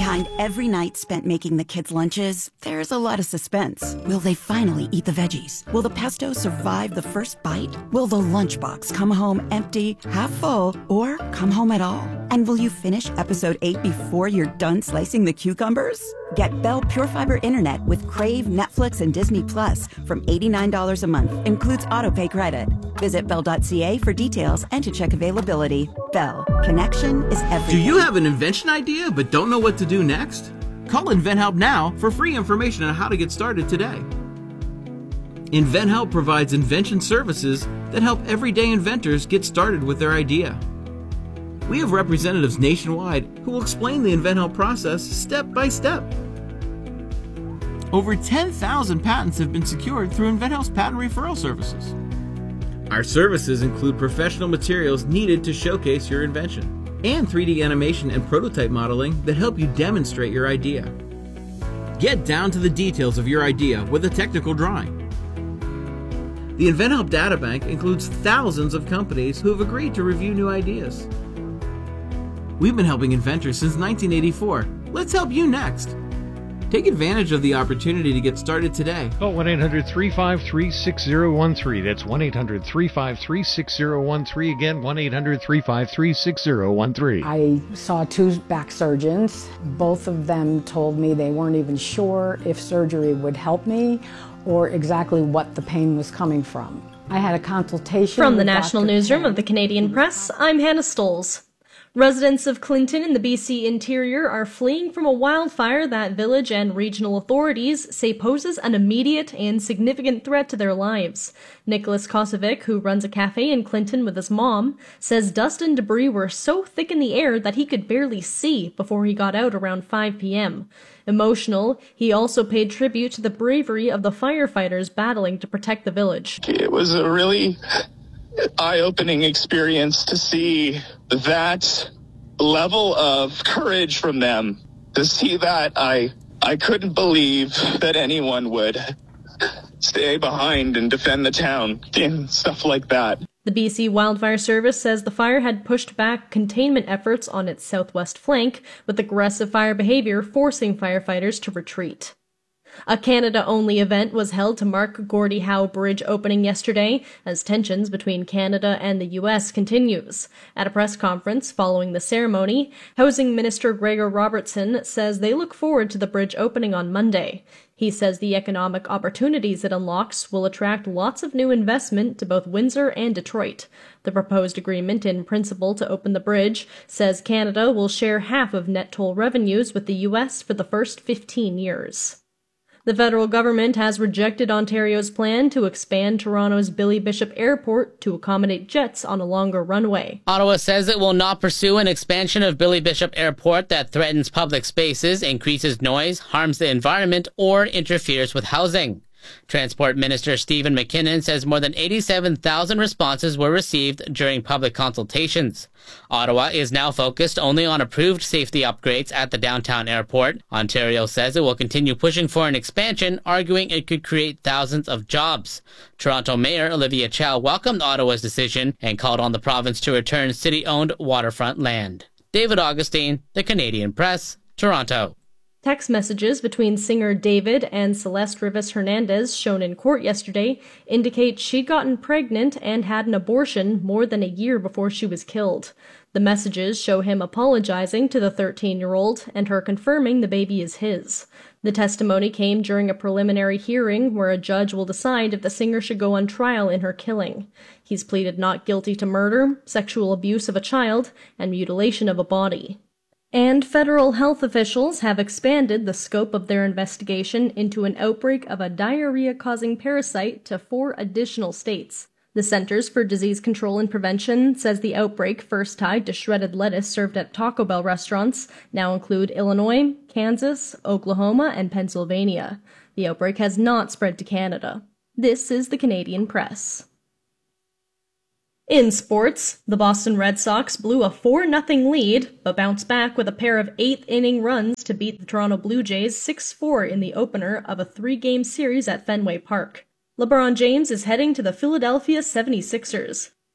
Behind every night spent making the kids' lunches, there's a lot of suspense. Will they finally eat the veggies? Will the pesto survive the first bite? Will the lunchbox come home empty, half full, or come home at all? And will you finish episode 8 before you're done slicing the cucumbers? Get Bell Pure Fiber Internet with Crave, Netflix, and Disney Plus from $89 a month. Includes autopay credit. Visit Bell.ca for details and to check availability. Bell. Connection is everything. Do you have an invention idea but don't know what to do next? Call InventHelp now for free information on how to get started today. InventHelp provides invention services that help everyday inventors get started with their idea. We have representatives nationwide who will explain the InventHelp process step by step. Over 10,000 patents have been secured through InventHelp's patent referral services. Our services include professional materials needed to showcase your invention, and 3D animation and prototype modeling that help you demonstrate your idea. Get down to the details of your idea with a technical drawing. The InventHelp Databank includes thousands of companies who have agreed to review new ideas. We've been helping inventors since 1984. Let's help you next. Take advantage of the opportunity to get started today. Call 1-800-353-6013. That's 1-800-353-6013. Again, 1-800-353-6013. I saw 2 back surgeons. Both of them told me they weren't even sure if surgery would help me or exactly what the pain was coming from. I had a consultation from the with National Dr. Newsroom Ken. of the Canadian Press. I'm Hannah Stolz. Residents of Clinton in the BC interior are fleeing from a wildfire that village and regional authorities say poses an immediate and significant threat to their lives. Nicholas Kosovic, who runs a cafe in Clinton with his mom, says dust and debris were so thick in the air that he could barely see before he got out around 5 p.m. Emotional, he also paid tribute to the bravery of the firefighters battling to protect the village. It was a really eye-opening experience to see that level of courage from them. To see that, I couldn't believe that anyone would stay behind and defend the town and stuff like that. The BC Wildfire Service says the fire had pushed back containment efforts on its southwest flank, with aggressive fire behavior forcing firefighters to retreat. A Canada-only event was held to mark Gordie Howe Bridge opening yesterday, as tensions between Canada and the U.S. continues. At a press conference following the ceremony, Housing Minister Gregor Robertson says they look forward to the bridge opening on Monday. He says the economic opportunities it unlocks will attract lots of new investment to both Windsor and Detroit. The proposed agreement in principle to open the bridge says Canada will share half of net toll revenues with the U.S. for the first 15 years. The federal government has rejected Ontario's plan to expand Toronto's Billy Bishop Airport to accommodate jets on a longer runway. Ottawa says it will not pursue an expansion of Billy Bishop Airport that threatens public spaces, increases noise, harms the environment, or interferes with housing. Transport Minister Stephen McKinnon says more than 87,000 responses were received during public consultations. Ottawa is now focused only on approved safety upgrades at the downtown airport. Ontario says it will continue pushing for an expansion, arguing it could create thousands of jobs. Toronto Mayor Olivia Chow welcomed Ottawa's decision and called on the province to return city-owned waterfront land. David Augustine, The Canadian Press, Toronto. Text messages between singer David and Celeste Rivas Hernandez, shown in court yesterday, indicate she'd gotten pregnant and had an abortion more than a year before she was killed. The messages show him apologizing to the 13-year-old and her confirming the baby is his. The testimony came during a preliminary hearing where a judge will decide if the singer should go on trial in her killing. He's pleaded not guilty to murder, sexual abuse of a child, and mutilation of a body. And federal health officials have expanded the scope of their investigation into an outbreak of a diarrhea-causing parasite to 4 additional states. The Centers for Disease Control and Prevention says the outbreak, first tied to shredded lettuce served at Taco Bell restaurants, now include Illinois, Kansas, Oklahoma, and Pennsylvania. The outbreak has not spread to Canada. This is the Canadian Press. In sports, the Boston Red Sox blew a 4-0 lead, but bounced back with a pair of 8th-inning runs to beat the Toronto Blue Jays 6-4 in the opener of a 3-game series at Fenway Park. LeBron James is heading to the Philadelphia 76ers.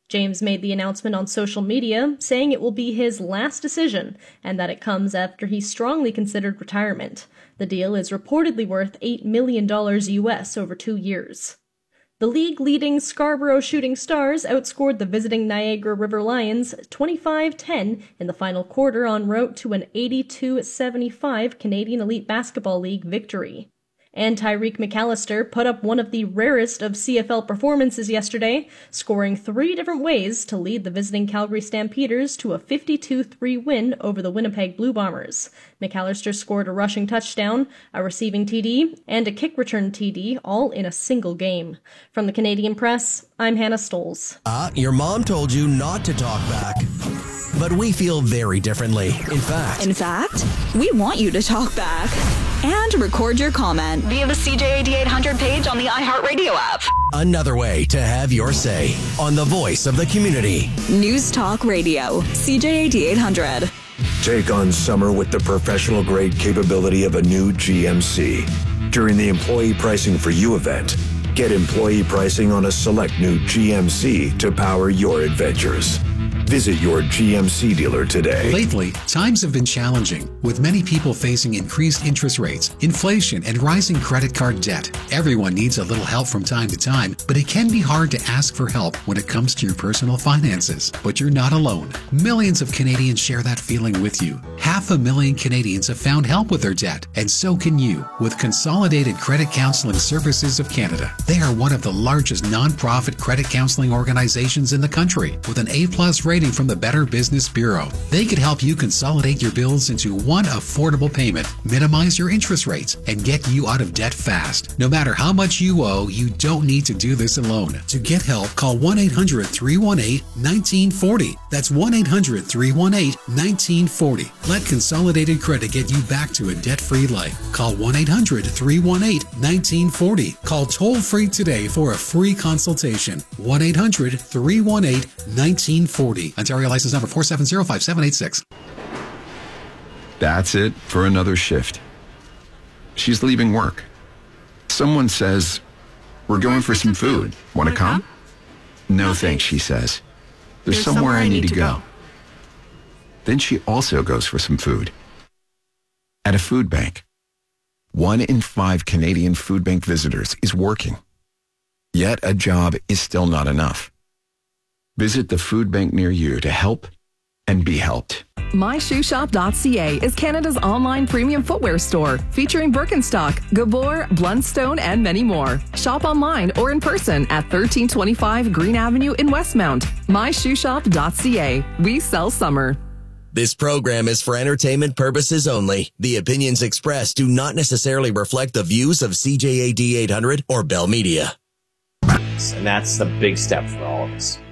James made the announcement on social media, saying it will be his last decision and that it comes after he strongly considered retirement. The deal is reportedly worth $8 million US over 2 years. The league-leading Scarborough Shooting Stars outscored the visiting Niagara River Lions 25-10 in the final quarter en route to an 82-75 Canadian Elite Basketball League victory. And Tyreek McAllister put up one of the rarest of CFL performances yesterday, scoring 3 different ways to lead the visiting Calgary Stampeders to a 52-3 win over the Winnipeg Blue Bombers. McAllister scored a rushing touchdown, a receiving TD, and a kick return TD, all in a single game. From the Canadian Press, I'm Hannah Stoles. Your mom told you not to talk back. But we feel very differently. In fact, we want you to talk back and record your comment via the CJAD 800 page on the iHeartRadio app. Another way to have your say on the voice of the community. News Talk Radio, CJAD 800. Take on summer with the professional-grade capability of a new GMC. During the Employee Pricing for You event, get employee pricing on a select new GMC to power your adventures. Visit your GMC dealer today. Lately, times have been challenging, with many people facing increased interest rates, inflation, and rising credit card debt. Everyone needs a little help from time to time, but it can be hard to ask for help when it comes to your personal finances. But you're not alone. Millions of Canadians share that feeling with you. 500,000 Canadians have found help with their debt, and so can you with Consolidated Credit Counseling Services of Canada. They are one of the largest non-profit credit counseling organizations in the country, with an A+ rating from the Better Business Bureau. They could help you consolidate your bills into one affordable payment, minimize your interest rates, and get you out of debt fast. No matter how much you owe, you don't need to do this alone. To get help, call 1-800-318-1940. That's 1-800-318-1940. Let Consolidated Credit get you back to a debt-free life. Call 1-800-318-1940. Call toll-free today for a free consultation. 1-800-318-1940. Ontario license number 4705786. That's it for another shift. She's leaving work. Someone says, "We're going for some food. Want to come?" "No thanks," she says. There's somewhere I need to go. Then she also goes for some food. At a food bank. 1 in 5 Canadian food bank visitors is working. Yet a job is still not enough. Visit the food bank near you to help and be helped. MyShoeShop.ca is Canada's online premium footwear store, featuring Birkenstock, Gabor, Blundstone, and many more. Shop online or in person at 1325 Green Avenue in Westmount. MyShoeShop.ca. We sell summer. This program is for entertainment purposes only. The opinions expressed do not necessarily reflect the views of CJAD 800 or Bell Media. And that's the big step for all of us.